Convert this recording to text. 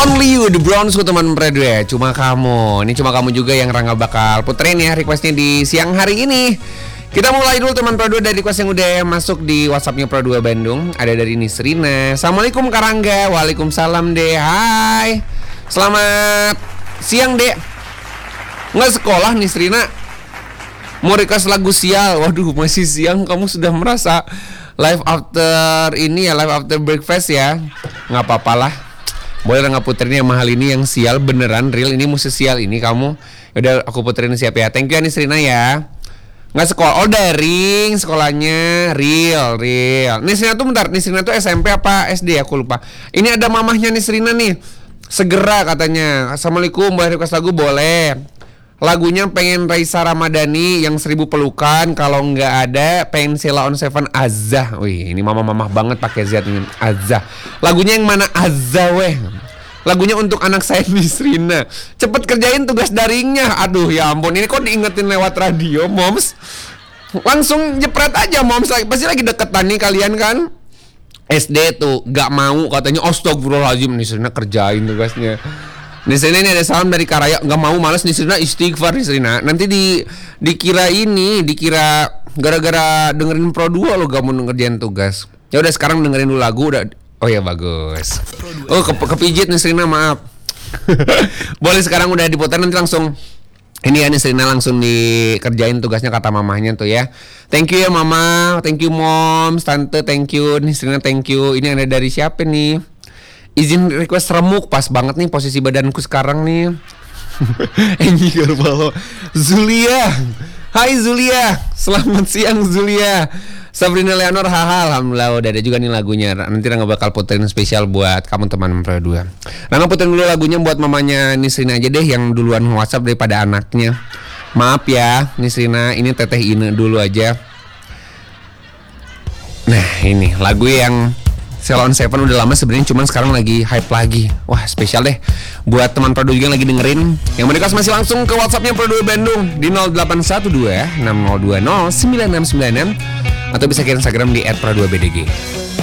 Only you, the Browns teman Predo ya. Cuma kamu. Ini cuma kamu juga yang Rangga bakal puterin ya requestnya di siang hari ini. Kita mulai dulu teman Pro 2 dari request yang udah masuk di WhatsAppnya Pro 2 Bandung. Ada dari Nisrina. Assalamualaikum Karangga. Waalaikumsalam deh. Hai. Selamat siang dek. Nggak sekolah Nisrina. Mau request lagu sial. Waduh masih siang. Kamu sudah merasa live after ini ya, live after breakfast ya. Nggak apa-apalah. Boleh nggak puterin yang mahal ini, yang sial beneran real ini, musik sial ini kamu. Udah aku puterin siap ya. Thank you Nisrina ya. Nggak sekolah, oh daring sekolahnya, real. Nisrina tuh bentar, Nisrina tuh SMP apa SD aku lupa. Ini ada mamahnya Nisrina nih. Segera katanya. Assalamualaikum, boleh request lagu? Boleh. Lagunya pengen Raisa Ramadhani yang 1000 pelukan. Kalau nggak ada pengen Sheila on Seven Azah. Wih ini mama-mama banget pakai Z ini Azah. Lagunya yang mana Azah weh? Lagunya untuk anak saya Nisrina. Cepet kerjain tugas daringnya. Aduh ya ampun, ini kok diingetin lewat radio moms. Langsung jepret aja moms. Pasti lagi deketan nih kalian kan. SD tuh gak mau katanya. Astagfirullahaladzim, Nisrina kerjain tugasnya. Nisrina ini ada salam dari Karaya. Gak mau, males Nisrina, istighfar Nisrina. Nanti dikira gara-gara dengerin Pro 2 lo gak mau ngerjain tugas. Ya udah sekarang dengerin dulu lagu udah. Oh ya bagus. Oh kepijit Nisrina, maaf. Boleh sekarang udah diputar, nanti langsung ini ya Nisrina langsung dikerjain tugasnya kata mamahnya tuh ya. Thank you ya mama, thank you moms, tante thank you, Nisrina thank you. Ini ada dari siapa nih? Izin request remuk, pas banget nih posisi badanku sekarang nih. Enyi Garbalo. Zulia. Hai Zulia, selamat siang Zulia. Sabrina Leonor, haha, alhamdulillah udah ada juga nih lagunya. Nanti Rangga bakal puterin spesial buat kamu teman Pro 2. Rangga puterin dulu lagunya buat mamanya Nisrina aja deh yang duluan WhatsApp daripada anaknya. Maaf ya Nisrina, ini teteh Ine dulu aja. Nah ini lagu yang Sheila on Seven udah lama sebenarnya, cuman sekarang lagi hype lagi. Wah spesial deh buat teman Pro 2 juga yang lagi dengerin. Yang mau request masih langsung ke WhatsAppnya Pro 2 Bandung di 0812 6020 9696 atau bisa kirim Instagram di @pro2bdg.